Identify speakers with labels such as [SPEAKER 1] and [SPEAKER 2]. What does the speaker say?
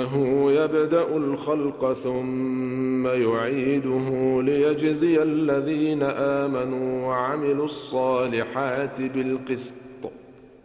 [SPEAKER 1] إنه يبدأ الخلق ثم يعيده ليجزي الذين آمنوا وعملوا الصالحات بالقسط